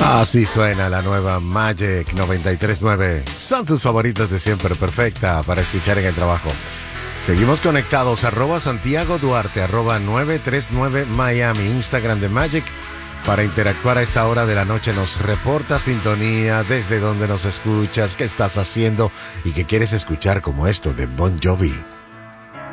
Así suena la nueva Magic 93.9. Son tus favoritos de siempre, perfecta para escuchar en el trabajo. Seguimos conectados, @Santiago Duarte, @939 Miami, Instagram de Magic. Para interactuar a esta hora de la noche nos reporta sintonía, desde donde nos escuchas, qué estás haciendo y qué quieres escuchar, como esto de Bon Jovi.